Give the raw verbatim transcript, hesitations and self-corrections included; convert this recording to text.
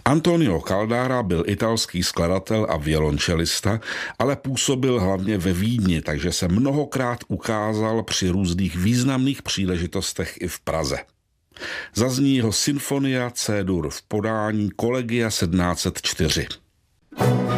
Antonio Caldara byl italský skladatel a violončelista, ale působil hlavně ve Vídni, takže se mnohokrát ukázal při různých významných příležitostech i v Praze. Zazní jeho Sinfonia C-dur v podání Collegia sedmnáct set čtyři.